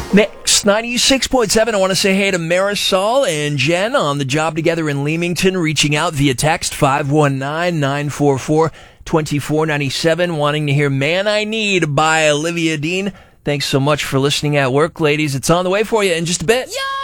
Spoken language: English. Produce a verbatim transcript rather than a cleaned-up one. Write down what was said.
Mix ninety-six point seven. I want to say hey to Marisol and Jen on the job together in Leamington, reaching out via text five one nine, nine four four, two four nine seven, wanting to hear Man I Need by Olivia Dean. Thanks so much for listening at work, ladies. It's on the way for you in just a bit. Yo!